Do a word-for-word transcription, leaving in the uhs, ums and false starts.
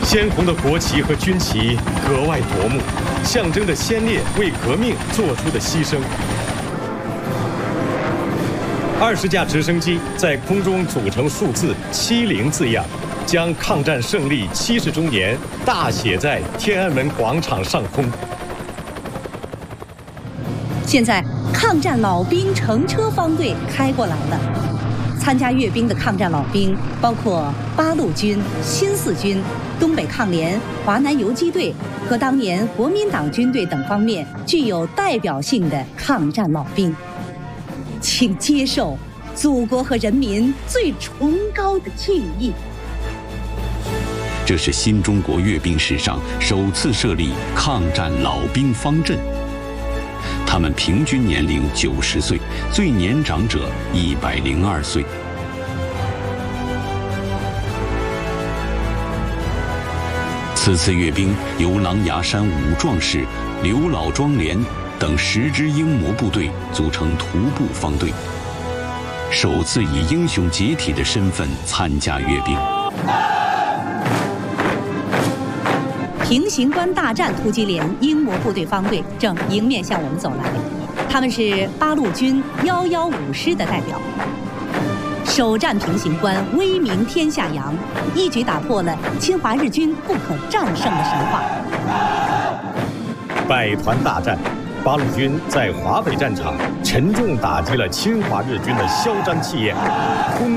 鲜红的国旗和军旗格外夺目，象征着先烈为革命做出的牺牲。二十架直升机在空中组成数字“七零”字样，将抗战胜利七十周年大写在天安门广场上空。 现在，抗战老兵乘车方队开过来了。参加阅兵的抗战老兵包括八路军、新四军、东北抗联、华南游击队和当年国民党军队等方面具有代表性的抗战老兵。请接受祖国和人民最崇高的敬意。 这是新中国阅兵史上首次设立抗战老兵方阵。他们平均年龄九十岁，最年长者一百零二岁。此次阅兵由狼牙山五壮士、刘老庄连等十支英模部队组成徒步方队，首次以英雄解体的身份参加阅兵。 平型关大战突击连英模部队方队正迎面向我们走来，他们是八路军幺幺五师的代表。首战平型关，威名天下扬，一举打破了侵华日军不可战胜的神话。 百团大战，八路军在华北战场沉重打击了侵华日军的嚣张气焰，轰